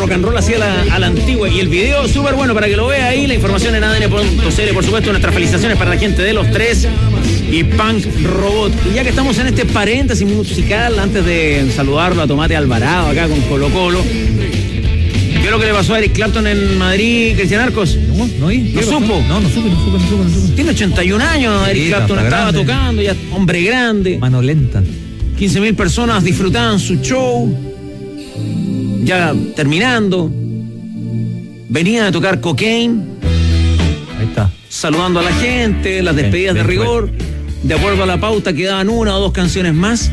rock and roll así a la antigua. Y el video súper bueno para que lo vea ahí. La información en ADN.cl, por supuesto, nuestras felicitaciones para la gente de Los Tres y Punk Robot. Y ya que estamos en este paréntesis musical, antes de saludarlo a Tomate Alvarado acá con Colo Colo, ¿qué es lo que le pasó a Eric Clapton en Madrid, Cristian Arcos? No supo. No supe. Tiene 81 años, Eric Clapton, estaba tocando, ya hombre grande. Mano lenta. 15.000 personas disfrutaban su show. Ya terminando. Venía de tocar Cocaine. Ahí está. Saludando a la gente, las despedidas de rigor. De acuerdo a la pauta quedaban 1 o 2 canciones más.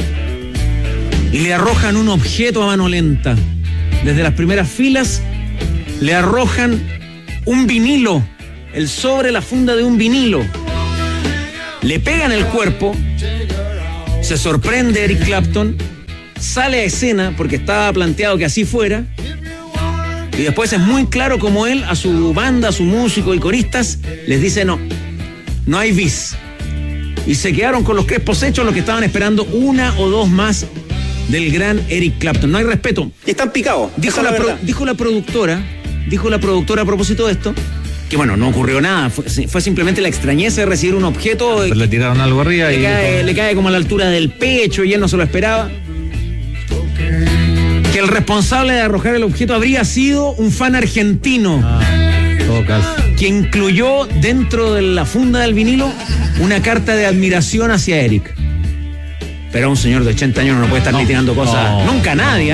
Y le arrojan un objeto a mano lenta. Desde las primeras filas le arrojan un vinilo. El sobre, la funda de un vinilo. Le pegan el cuerpo. Se sorprende Eric Clapton. Sale a escena porque estaba planteado que así fuera. Y después es muy claro como él a su banda, a su músico y coristas les dice no hay bis. Y se quedaron con los crespos hechos los que estaban esperando 1 o 2 más del gran Eric Clapton. No hay respeto. Están picados. Dijo la productora a propósito de esto, que bueno, no ocurrió nada, fue simplemente la extrañeza de recibir un objeto. Pero le tiraron algo arriba le cae como a la altura del pecho y él no se lo esperaba. Que el responsable de arrojar el objeto habría sido un fan argentino. Todo caso. Que incluyó dentro de la funda del vinilo una carta de admiración hacia Eric. Pero un señor de 80 años no puede estar ni tirando cosas. Nunca nadie.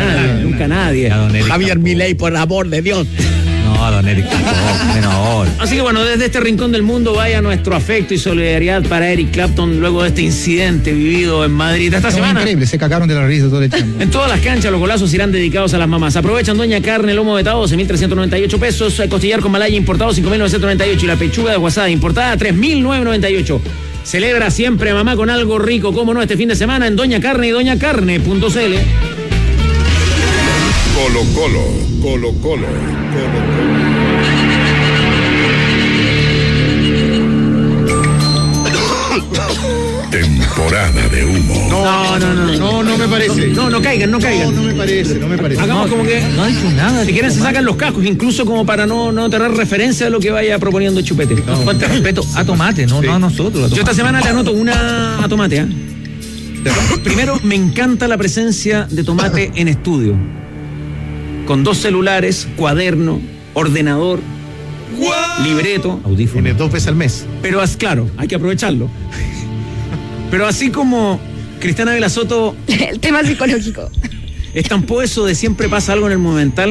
Javier Milei, por amor de Dios. No, don Eric, menor. Así que bueno, desde este rincón del mundo vaya nuestro afecto y solidaridad para Eric Clapton luego de este incidente vivido en Madrid esta semana. Increíble, se cagaron de la risa todo el tiempo. En todas las canchas los golazos irán dedicados a las mamás. Aprovechan doña carne, lomo vetado, 12.398 pesos, costillar con malaya importado, 5.998 y la pechuga de guasada importada, 3.998. Celebra siempre mamá con algo rico, como no, este fin de semana en Doña Carne y doñacarne.cl. Colo Colo. Temporada de humo. No me parece. No caigan. No me parece. Hagamos como que no ha dicho nada. Si quieren se sacan los cascos, incluso como para no tener referencia a lo que vaya proponiendo Chupete. Falta respeto a Tomate, no a nosotros. Yo esta semana le anoto una a Tomate. Primero, me encanta la presencia de Tomate en estudio. Con 2 celulares, cuaderno, ordenador, libreto, audífono. Tiene 2 veces al mes. Pero claro, hay que aprovecharlo. Pero así como Cristiana Vela Soto el tema psicológico estampó eso de siempre pasa algo en el Monumental,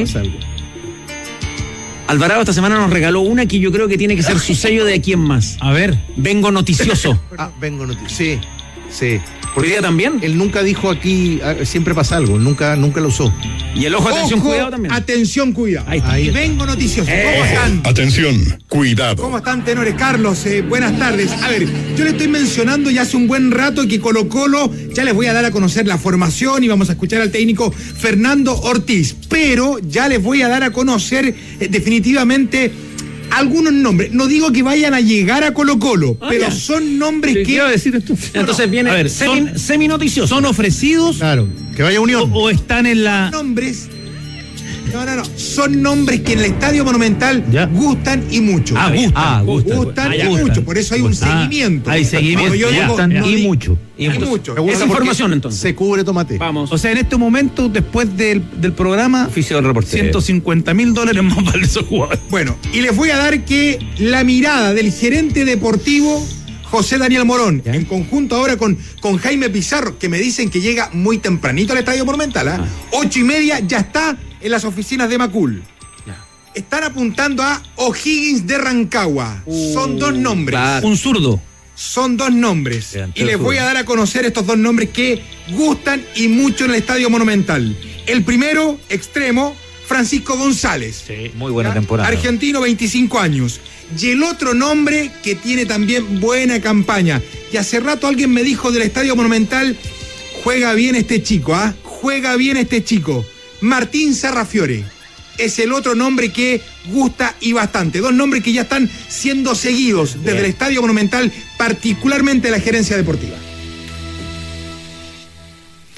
Alvarado esta semana nos regaló una que yo creo que tiene que ser su sello de aquí en más. A ver. Vengo noticioso. Vengo noticioso. Sí. ¿Por día también? Él nunca dijo aquí, siempre pasa algo, nunca lo usó. Y el ojo, atención, cuidado también. Atención, cuidado. Ahí está. Vengo noticioso. ¿Cómo están? Atención, cuidado. ¿Cómo están, tenores? Carlos, buenas tardes. A ver, yo le estoy mencionando ya hace un buen rato que Colo Colo ya les voy a dar a conocer la formación y vamos a escuchar al técnico Fernando Ortiz. Pero ya les voy a dar a conocer definitivamente algunos nombres. No digo que vayan a llegar a Colo Colo, pero son nombres que... Quiero decir esto. Entonces viene semi-noticioso. ¿Son ofrecidos? Claro, que vaya Unión. O están en la... Nombres... No. Son nombres que en el Estadio Monumental gustan y mucho. Gustan y mucho. Por eso hay un seguimiento. Hay seguimiento. Y mucho. Esa información entonces. Se cubre Tomate. Vamos. O sea, en este momento, después del programa, oficio del reportero, $150,000 más vale esos jugadores. Bueno, y les voy a dar que la mirada del gerente deportivo José Daniel Morón, en conjunto ahora con Jaime Pizarro, que me dicen que llega muy tempranito al Estadio Monumental, 8:30 ya está en las oficinas de Macul. Están apuntando a O'Higgins de Rancagua. Son 2 nombres. Claro. Un zurdo. Son 2 nombres. Y les voy a dar a conocer estos 2 nombres que gustan y mucho en el Estadio Monumental. El primero, extremo, Francisco González. Sí, muy buena temporada. Argentino, 25 años. Y el otro nombre que tiene también buena campaña. Y hace rato alguien me dijo del Estadio Monumental, juega bien este chico, juega bien este chico. Martín Sarrafiore es el otro nombre que gusta y bastante. 2 nombres que ya están siendo seguidos desde el Estadio Monumental, particularmente la gerencia deportiva.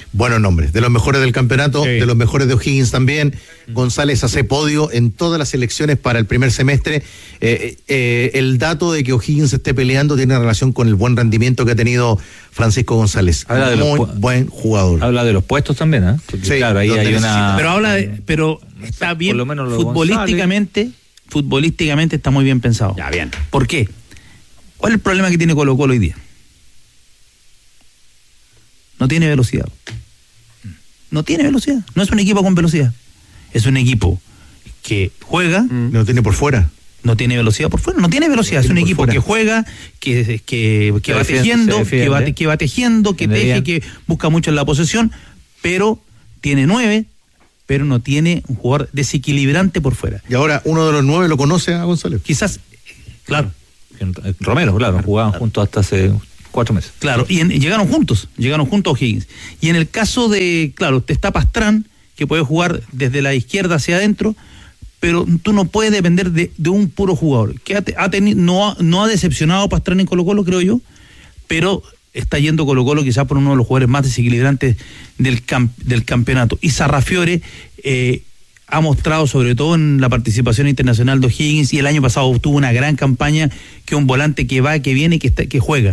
buenos nombres, de los mejores del campeonato, de los mejores de O'Higgins también. González hace podio en todas las elecciones para el primer semestre. El dato de que O'Higgins esté peleando tiene relación con el buen rendimiento que ha tenido Francisco González. Habla de muy buen jugador. Habla de los puestos también, ¿eh? Porque, sí, claro, ahí hay una... Pero está bien, por lo menos futbolísticamente está muy bien pensado. Ya, bien. ¿Por qué? ¿Cuál es el problema que tiene Colo-Colo hoy día? No tiene velocidad. No tiene velocidad. No es un equipo con velocidad. Es un equipo que juega. No tiene por fuera. No tiene velocidad por fuera. No tiene velocidad. Es un equipo que juega, que va tejiendo, que va tejiendo, que teje, que busca mucho en la posesión, pero tiene 9, pero no tiene un jugador desequilibrante por fuera. Y ahora uno de los 9 lo conoce a González. Quizás, claro. Romero, claro, jugaban juntos hasta hace 4 meses. Claro, y llegaron juntos a O'Higgins. Y en el caso de, claro, te está Pastrán, que puede jugar desde la izquierda hacia adentro, pero tú no puedes depender de un puro jugador. Que no ha decepcionado Pastrán en Colo-Colo, creo yo, pero está yendo Colo-Colo quizás por uno de los jugadores más desequilibrantes del campeonato. Y Sarrafiore ha mostrado, sobre todo en la participación internacional de O'Higgins, y el año pasado tuvo una gran campaña, que un volante que va, que viene, que juega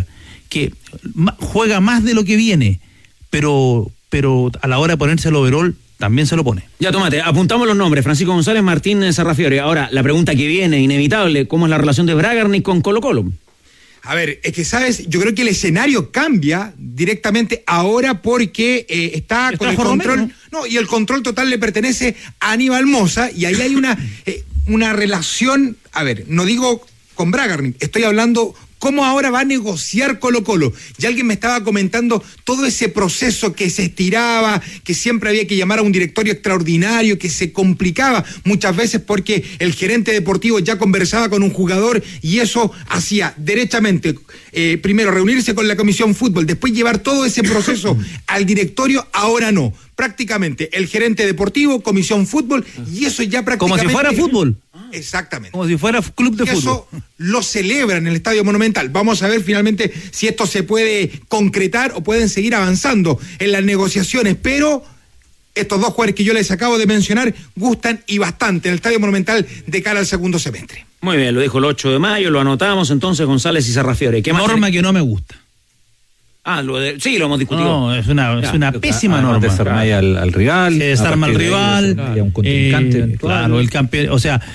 más de lo que viene, pero a la hora de ponerse el overall también se lo pone. Ya, tomate, apuntamos los nombres: Francisco González, Martín Sarrafiore. Ahora, la pregunta que viene, inevitable: ¿cómo es la relación de Bragarnik con Colo-Colo? A ver, es que, ¿sabes? Yo creo que el escenario cambia directamente ahora porque está con el control. Romero, ¿no? Y el control total le pertenece a Aníbal Mosa, y ahí hay una relación, a ver, no digo con Bragarnik, estoy hablando cómo ahora va a negociar Colo-Colo. Ya alguien me estaba comentando todo ese proceso que se estiraba, que siempre había que llamar a un directorio extraordinario, que se complicaba muchas veces porque el gerente deportivo ya conversaba con un jugador y eso hacía derechamente, primero reunirse con la comisión fútbol, después llevar todo ese proceso al directorio. Ahora no. Prácticamente el gerente deportivo, comisión fútbol, y eso ya prácticamente... Como si fuera fútbol. Exactamente. Como si fuera club de fútbol. Eso lo celebran en el Estadio Monumental. Vamos a ver finalmente si esto se puede concretar o pueden seguir avanzando en las negociaciones, pero estos dos jugadores que yo les acabo de mencionar gustan y bastante en el Estadio Monumental de cara al segundo semestre. Muy bien, lo dijo el 8 de mayo, lo anotamos entonces, González y Sarrafiore. ¿Qué más? Norma que no me gusta. Sí, lo hemos discutido. No, es una pésima norma. Desarmáis al rival. Se desarma al rival. Y a un contrincante. Claro, el campeón. O sea,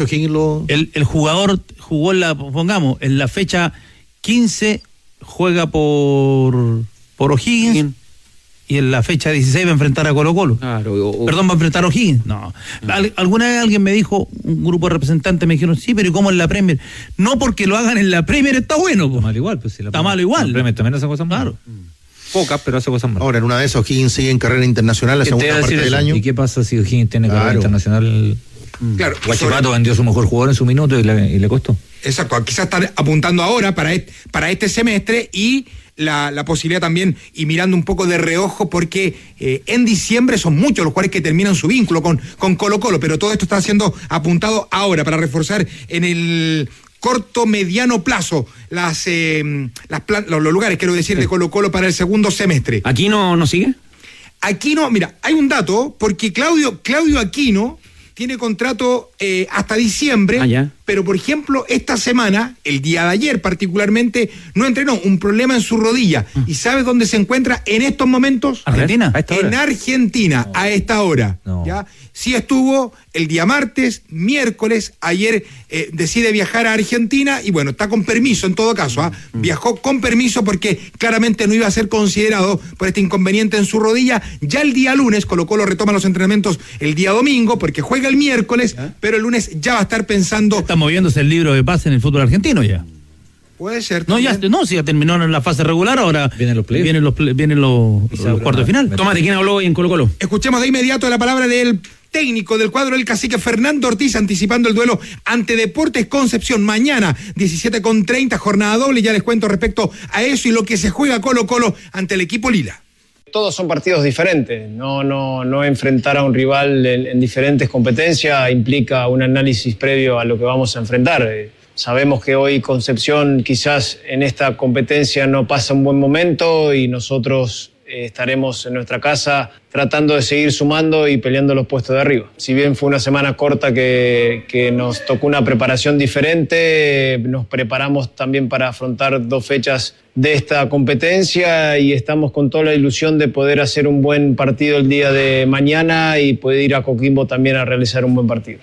el jugador jugó en la fecha 15, juega por O'Higgins. Y en la fecha 16 va a enfrentar a Colo-Colo. Claro, Perdón, va a enfrentar a O'Higgins. No. Alguna vez alguien me dijo, un grupo de representantes me dijeron, sí, pero ¿y cómo en la Premier? No, porque lo hagan en la Premier está bueno. Está mal igual. Pues, está malo igual. La Premier también hace cosas malas. Claro. Pocas, pero hace cosas malas. Ahora, en una de esas, O'Higgins sigue en carrera internacional la segunda parte del año. ¿Y qué pasa si O'Higgins tiene carrera internacional? Claro. Guachipato vendió su mejor jugador en su minuto y le costó. Exacto, quizás están apuntando ahora para este semestre y la posibilidad también, y mirando un poco de reojo, porque en diciembre son muchos los jugadores que terminan su vínculo con Colo-Colo, pero todo esto está siendo apuntado ahora para reforzar en el corto, mediano plazo los lugares, quiero decir, de Colo-Colo para el segundo semestre. ¿Aquino no sigue? Aquino, mira, hay un dato, porque Claudio Aquino tiene contrato hasta diciembre, pero por ejemplo, esta semana, el día de ayer particularmente, no entrenó, un problema en su rodilla. ¿Y sabes dónde se encuentra en estos momentos? ¿Argentina? En Argentina, a esta hora. No. ¿Ya? Sí estuvo el día martes, miércoles, ayer decide viajar a Argentina y bueno, está con permiso en todo caso. Viajó con permiso porque claramente no iba a ser considerado por este inconveniente en su rodilla. Ya el día lunes, Colo-Colo retoma los entrenamientos el día domingo porque juega el miércoles, pero el lunes ya va a estar pensando... Está moviéndose el libro de pase en el fútbol argentino ya. Puede ser. Si ya terminó en la fase regular, ahora vienen los cuartos de final. Tómate, ¿quién habló hoy en Colo-Colo? Escuchemos de inmediato la palabra del técnico del cuadro del cacique Fernando Ortiz, anticipando el duelo ante Deportes Concepción mañana 17:30, jornada doble. Ya les cuento respecto a eso y lo que se juega Colo-Colo ante el equipo Lila. Todos son partidos diferentes, no enfrentar a un rival en diferentes competencias implica un análisis previo a lo que vamos a enfrentar. Sabemos que hoy Concepción quizás en esta competencia no pasa un buen momento y nosotros estaremos en nuestra casa tratando de seguir sumando y peleando los puestos de arriba. Si bien fue una semana corta que nos tocó una preparación diferente, nos preparamos también para afrontar 2 fechas de esta competencia y estamos con toda la ilusión de poder hacer un buen partido el día de mañana y poder ir a Coquimbo también a realizar un buen partido.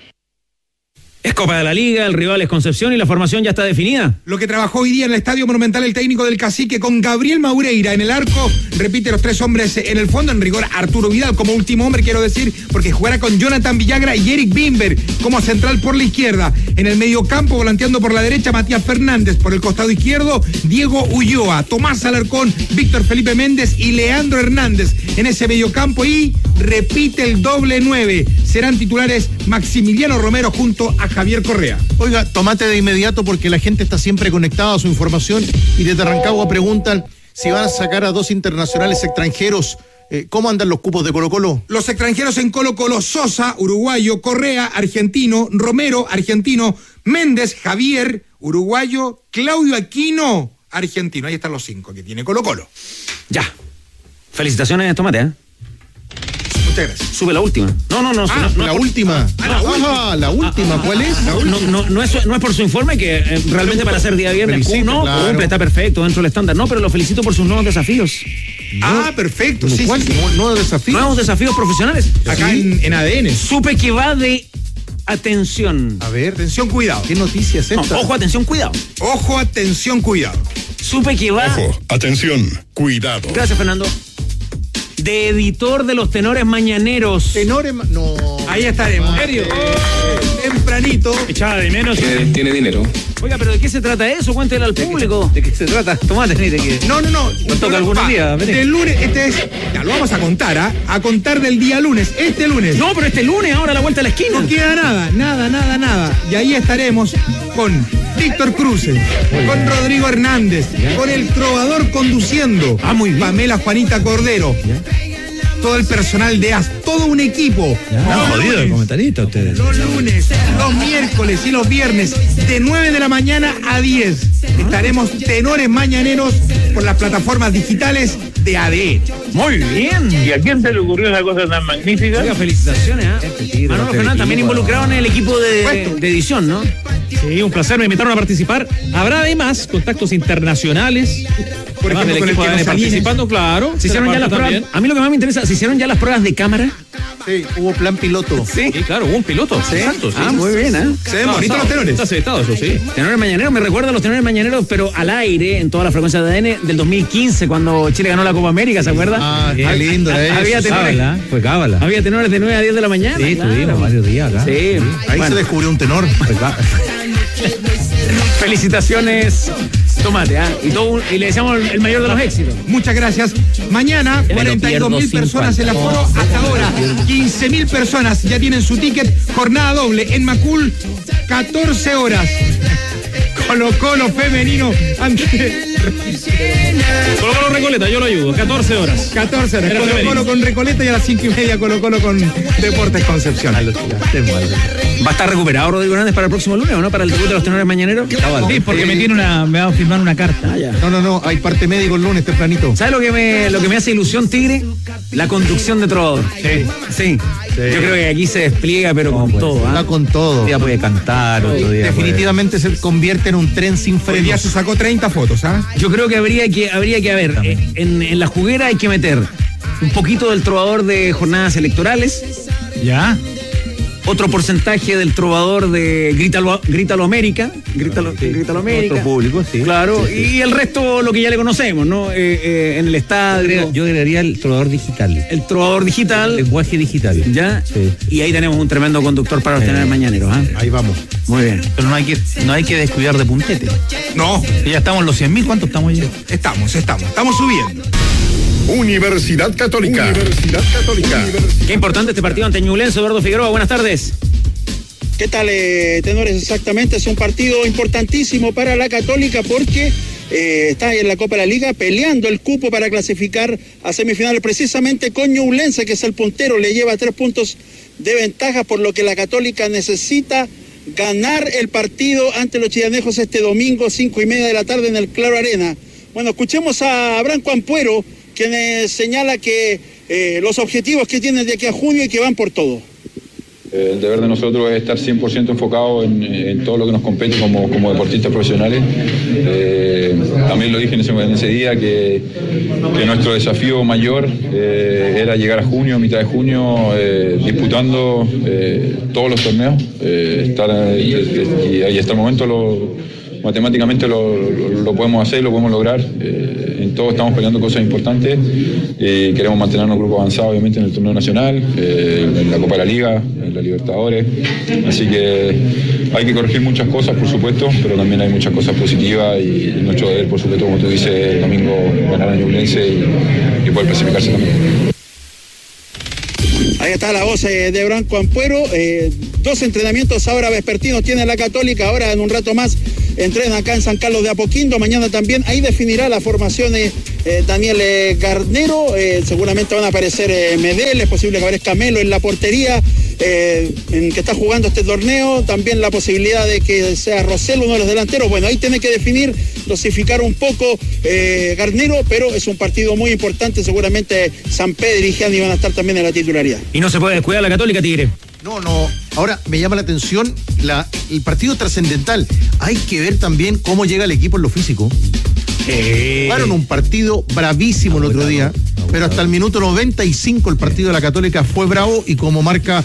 Es Copa de la Liga, el rival es Concepción y la formación ya está definida. Lo que trabajó hoy día en el Estadio Monumental el técnico del Cacique con Gabriel Maureira en el arco, repite los 3 hombres en el fondo, en rigor Arturo Vidal como último hombre, quiero decir, porque jugará con Jonathan Villagra y Eric Bimber como central por la izquierda. En el mediocampo, volanteando por la derecha, Matías Fernández, por el costado izquierdo, Diego Ulloa, Tomás Alarcón, Víctor Felipe Méndez y Leandro Hernández en ese mediocampo, y repite el doble 9. Serán titulares Maximiliano Romero junto a Javier Correa. Oiga, tomate de inmediato porque la gente está siempre conectada a su información y desde Rancagua preguntan si van a sacar a 2 internacionales extranjeros. ¿Cómo andan los cupos de Colo-Colo? Los extranjeros en Colo-Colo: Sosa, uruguayo; Correa, argentino; Romero, argentino; Méndez, Javier, uruguayo; Claudio Aquino, argentino. Ahí están los 5 que tiene Colo-Colo. Ya. Felicitaciones, Tomate, ¿eh? Muchas gracias. Sube la última. No, La última. La última, ¿cuál es? No es por su informe, que realmente para ser día viernes cumple, está perfecto dentro del estándar. No, pero lo felicito por sus nuevos desafíos. Perfecto, sí. ¿Cuál? ¿Nuevos desafíos? Nuevos desafíos profesionales. Acá en ADN. Supe que va de atención. A ver, Atención, cuidado. ¿qué noticia es esta? Ojo, atención, cuidado. Ojo, atención, cuidado. Supe que va. Ojo, atención, cuidado. Gracias, Fernando. De editor de los tenores mañaneros. No. Ahí estaremos. ¿En serio? Tempranito. Echaba de menos. Tiene dinero. Oiga, pero ¿de qué se trata eso? Cuéntele al público. ¿De qué se trata? Tomate, de que... No. Nos toca algún día, vení. Del lunes, ya lo vamos a contar, a contar del día lunes, este lunes. No, pero este lunes, ahora a la vuelta de la esquina. No queda nada. Y ahí estaremos con Víctor Cruces, con Rodrigo Hernández, con el trovador conduciendo, muy bien. Pamela Juanita Cordero, todo el personal de AS, todo un equipo. Están jodidos el comentarista ustedes. Los lunes, los miércoles y los viernes, de 9 de la mañana a 10. Estaremos tenores mañaneros por las plataformas digitales de ADN. Muy bien. ¿Y a quién se le ocurrió esa cosa tan magnífica? Oiga, felicitaciones, Manolo Fernández, también involucrado en el equipo de edición, ¿no? Sí, un placer, me invitaron a participar. Habrá además contactos internacionales. Por Además ejemplo, del equipo con el que ADN participando, claro. ¿Se hicieron ya las pruebas? A mí lo que más me interesa, ¿se hicieron ya las pruebas de cámara? Sí, hubo plan piloto. Sí. Sí, claro, hubo un piloto. Exacto, sí. Muy bien, ¿eh? Se ven bonitos los tenores. Está aceptado eso, sí. Tenores mañaneros, me recuerda a los tenores mañaneros, pero al aire, en toda la frecuencia de ADN, del 2015, cuando Chile ganó la Copa América, ¿se acuerda? Qué lindo era Había eso. tenores. Fue cábala. Había tenores de 9 a 10 de la mañana. Sí, tuvimos varios días acá. Sí. Ahí Bueno, se descubrió un tenor. felicitaciones, Tomate, ¿ah? Y le deseamos el mayor de los éxitos. Muchas gracias. Mañana, 42.000 personas en la foro. Hasta ahora, 15.000 personas ya tienen su ticket. Jornada doble en Macul, 14 horas. Colo-Colo femenino ante... Colo-Colo Recoleta, yo lo ayudo. 14 horas. 14 horas. Colo-Colo con Recoleta y a las 5:30 Colo-Colo con Deportes Concepción. ¿Va a estar recuperado Rodrigo Hernández para el próximo lunes o no? Para el debut de los tenores mañaneros. Sí, porque me va a firmar una carta. No, hay parte médico el lunes tempranito. ¿Sabes lo que me hace ilusión, Tigre? La conducción de Trovador. Sí. Yo creo que aquí se despliega, pero con todo. Está con todo. Un día puede cantar, otro día Definitivamente se convierte en un tren sin Hoy frenos. día se sacó 30 fotos, ¿ah? Yo creo que habría que haber, en la juguera hay que meter un poquito del Trovador de jornadas electorales, Ya. otro porcentaje del Trovador de Grítalo América, Grítalo América. Otro público, sí. Claro, y el resto lo que ya le conocemos, ¿no? En el estadio. Yo agregaría el trovador digital. El Trovador digital. Lenguaje digital. ¿Ya? Sí. Y ahí tenemos un tremendo conductor para los tenores mañaneros, ¿ah? Ahí vamos. Muy bien. Pero no hay que descuidar de puntete. No, Que ya estamos en los 100.000. ¿Cuánto estamos ya? estamos subiendo. Universidad Católica. Qué importante este partido ante Ñublense, Eduardo Figueroa. Buenas tardes. ¿Qué tal, tenores? Exactamente, es un partido importantísimo para la Católica porque está en la Copa de la Liga peleando el cupo para clasificar a semifinales precisamente con Ñublense, que es el puntero, le lleva 3 puntos de ventaja, por lo que la Católica necesita ganar el partido ante los chilanejos este domingo, 5:30 de la tarde en el Claro Arena. Bueno, escuchemos a Branco Ampuero, quien señala que los objetivos que tienen de aquí a junio y que van por todo. El deber de nosotros es estar 100% enfocados en todo lo que nos compete como deportistas profesionales. También lo dije en ese día que nuestro desafío mayor era llegar a junio, mitad de junio, disputando todos los torneos. Y hasta el momento matemáticamente lo podemos hacer, lo podemos lograr. En todo estamos peleando cosas importantes. Queremos mantenernos grupo avanzado, obviamente, en el torneo nacional, en la Copa de la Liga, en la Libertadores. Así que hay que corregir muchas cosas, por supuesto, pero también hay muchas cosas positivas y nuestro deber, por supuesto, como tú dices, el domingo ganar a Ñublense y poder clasificarse también. Ahí está la voz de Branco Ampuero. 2 entrenamientos ahora vespertinos tiene la Católica. Ahora en un rato más entrena acá en San Carlos de Apoquindo. Mañana también ahí definirá la formación Daniel Garnero. Seguramente van a aparecer Medel. Es posible que aparezca Melo en la portería en que está jugando este torneo. También la posibilidad de que sea Rosell uno de los delanteros. Bueno, ahí tiene que definir, dosificar un poco Garnero, pero es un partido muy importante. Seguramente San Pedro y Gianni van a estar también en la titularidad. Y no se puede descuidar la Católica, Tigre. No. Ahora me llama la atención el partido trascendental. Hay que ver también cómo llega el equipo en lo físico. Jugaron un partido bravísimo el otro día, pero hasta el minuto 95 el partido de la Católica fue bravo y como marca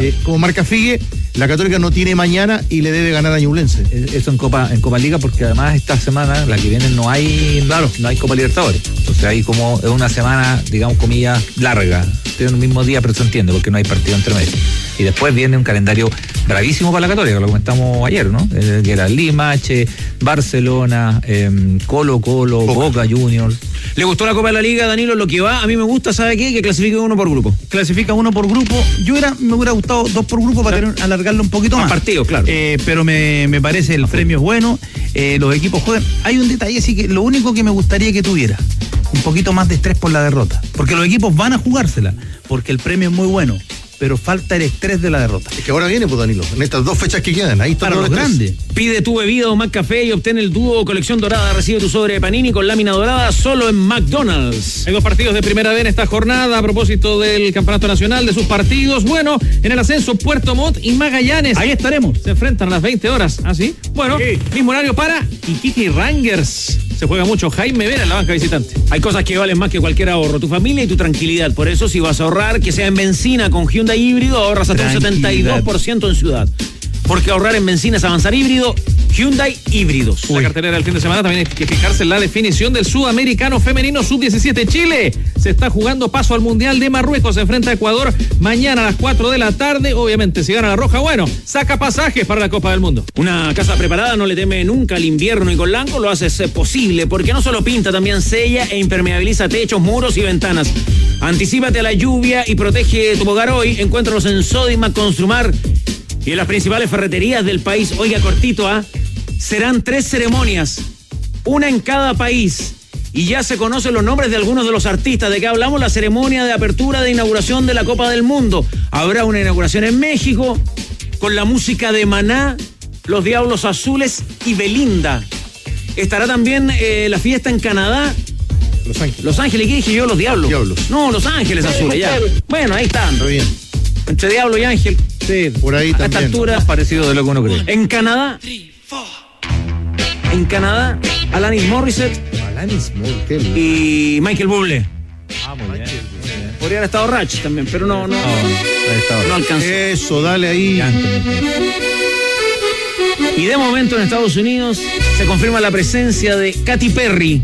Figue, la Católica no tiene mañana y le debe ganar a Ñublense. Eso en Copa Liga, porque además esta semana, la que viene, no hay Copa Libertadores. Entonces ahí como es una semana, digamos, comillas, larga. Tienen el mismo día, pero se entiende porque no hay partido entre medio. Y después viene un calendario bravísimo para la Católica, lo comentamos ayer, ¿no? Que era Limache, Barcelona, Colo-Colo, Boca Juniors. ¿Le gustó la Copa de la Liga, Danilo? Lo que va, a mí me gusta, ¿sabe qué? Que clasifique uno por grupo. Clasifica uno por grupo. Me hubiera gustado 2 por grupo para alargarlo un poquito más. Partidos, claro. Pero me parece el premio es bueno. Los equipos juegan. Hay un detalle, sí, que lo único que me gustaría que tuviera un poquito más de estrés por la derrota. Porque los equipos van a jugársela, porque el premio es muy bueno. Pero falta el estrés de la derrota. Es que ahora viene, pues, Danilo, en estas 2 fechas que quedan, ahí está para los grandes. Pide tu bebida o McCafé y obtén el dúo colección dorada. Recibe tu sobre de Panini con lámina dorada solo en McDonald's. Hay 2 partidos de primera vez en esta jornada a propósito del campeonato nacional, de sus partidos. Bueno, en el ascenso Puerto Montt y Magallanes. Ahí estaremos. Se enfrentan a las 20 horas. ¿Ah, sí? Bueno, mismo horario para Iquique y Rangers. Se juega mucho Jaime Vera en la banca visitante. Hay cosas que valen más que cualquier ahorro. Tu familia y tu tranquilidad. Por eso, si vas a ahorrar, que sea en benzina con Hyundai híbrido, ahorras hasta un 72% en ciudad. Porque ahorrar en benzina es avanzar híbrido. Hyundai híbridos. La cartelera del fin de semana también hay que fijarse en la definición del Sudamericano Femenino Sub-17. Chile se está jugando paso al Mundial de Marruecos. Se enfrenta a Ecuador mañana a las 4 de la tarde. Obviamente, si gana la Roja, bueno, saca pasajes para la Copa del Mundo. Una casa preparada no le teme nunca al invierno y con Lanco lo haces posible, porque no solo pinta, también sella e impermeabiliza techos, muros y ventanas. Anticípate a la lluvia y protege tu hogar hoy. Encuéntralos en Sodimac Construmar y en las principales ferreterías del país. Oiga, cortito, serán 3 ceremonias, una en cada país. Y ya se conocen los nombres de algunos de los artistas. ¿De qué hablamos? La ceremonia de apertura de inauguración de la Copa del Mundo. Habrá una inauguración en México con la música de Maná, Los Diablos Azules y Belinda. Estará también la fiesta en Canadá. Los Ángeles, ¿qué dije yo? Los Diablos. No, Los Ángeles Azules, ya. Bueno, ahí están. Está bien. Entre Diablo y Ángel. Sí, por ahí también. A esta altura. Más parecido de lo que uno cree. En Canadá, Alanis Morissette y Michael Bublé. Muy bien. Podría haber estado Ratch también, pero no alcanzó. Eso, dale ahí. Y de momento en Estados Unidos se confirma la presencia de Katy Perry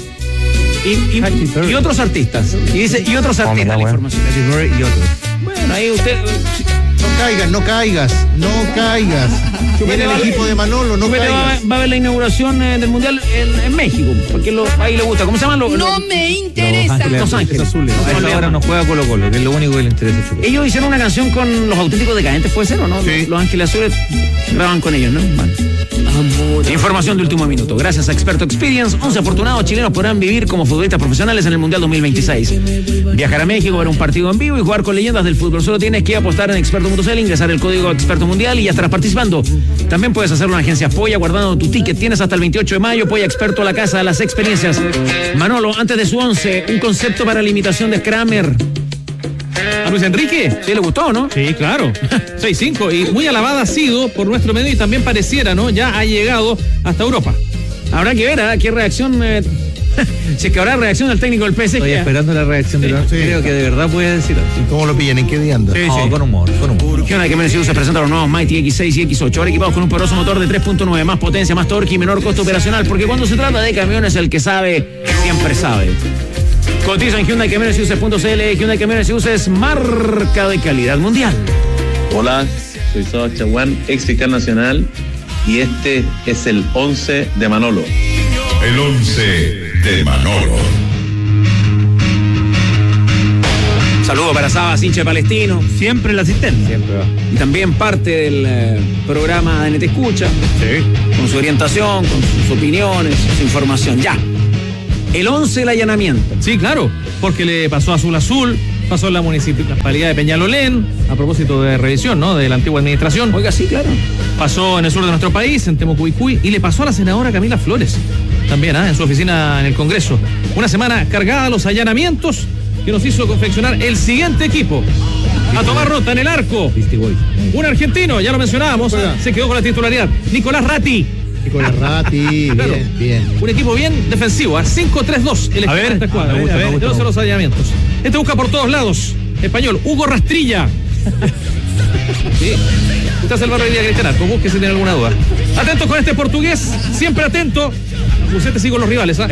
y otros artistas. Y dice, y otros artistas, la información. Katy Perry y otros. Bueno, ahí usted... No caigas. Viene el equipo de Manolo, no caigas. Va a ver la inauguración del Mundial en México, porque ahí le gusta. ¿Cómo se llaman los? No me interesa. Los Ángeles Azules. A esta hora no juega Colo-Colo, que es lo único que le interesa. Ellos hicieron una canción con Los Auténticos Decadentes, ¿puede ser o no? Sí. Los Ángeles Azules graban con ellos, ¿no? Bueno. Información de último minuto. Gracias a Experto Experience, 11 afortunados chilenos podrán vivir como futbolistas profesionales en el Mundial 2026. Viajar a México, ver un partido en vivo y jugar con leyendas del fútbol. Solo tienes que apostar en experto.cl, ingresar el código Experto Mundial y ya estarás participando También puedes hacerlo en Agencias Polla guardando tu ticket. Tienes hasta el 28 de mayo. Polla Experto, la casa de las experiencias. Manolo, antes de su 11, un concepto para la imitación de Kramer. ¿A Luis Enrique? Sí, le gustó, ¿no? Sí, claro. 6-5. Y muy alabada ha sido por nuestro medio y también pareciera, ¿no? Ya ha llegado hasta Europa. Habrá que ver, ¿qué reacción? Si es que habrá reacción del técnico del PSG. Estoy esperando la reacción de los. Creo que de verdad puede decir. ¿Cómo lo pillan? ¿En qué día anda? Con humor. Hyundai que se presenta los nuevos Mighty X6 y X8, ahora equipados con un poderoso motor de 3.9, más potencia, más torque y menor costo operacional, porque cuando se trata de camiones, el que sabe, siempre sabe. Cotiza en Hyundai Camiones y Uses.cl. Hyundai Camiones y Uses, marca de calidad mundial. Hola, soy Soda Chaguán, ex fiscal nacional, y este es el 11 de Manolo. El 11 de Manolo. Saludo para Sabas, hincha palestino. Siempre el asistente. Siempre va. Y también parte del programa de NT Escucha. Sí. Con su orientación, con sus opiniones, su información. Ya. El 11 del allanamiento. Sí, claro, porque le pasó a Azul, pasó en la municipalidad de Peñalolén, a propósito de revisión, ¿no? De la antigua administración. Oiga, sí, claro. Pasó en el sur de nuestro país, en Temucuicui, y le pasó a la senadora Camila Flores, también, en su oficina en el Congreso. Una semana cargada a los allanamientos que nos hizo confeccionar el siguiente equipo. A tomar nota en el arco. Un argentino, ya lo mencionábamos, se quedó con la titularidad. Nicolás Ratti. Nicolás Ratti, Claro. bien. Un equipo bien defensivo, 5-3-2 el equipo de esta escuadra. De los allanamientos. Este busca por todos lados. Español, Hugo Rastrilla. Sí. Usted hace el barrio de Villa Cristiana, busque si tiene alguna duda. Atento con este portugués, siempre atento. Usted sigue con los rivales,